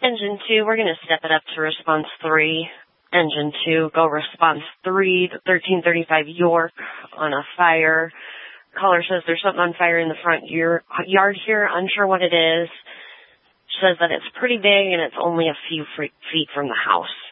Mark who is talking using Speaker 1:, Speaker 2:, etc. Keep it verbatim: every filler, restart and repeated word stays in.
Speaker 1: Engine two, we're going to step it up to response three. Engine two, go response three, the thirteen thirty-five York on a fire. Caller says there's something on fire in the front yard here, unsure what it is. Says that it's pretty big and it's only a few feet from the house.